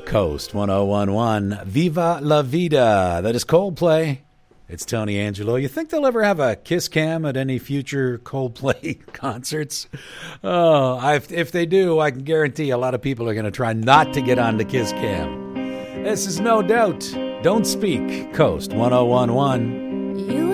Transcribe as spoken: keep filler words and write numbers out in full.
Coast one oh one one, Viva La Vida. That is Coldplay. It's Tony Angelo. You think they'll ever have a kiss cam at any future Coldplay concerts? Oh, I, if they do, I can guarantee a lot of people are going to try not to get on the kiss cam. This is No Doubt. Don't Speak. Coast one oh one one. You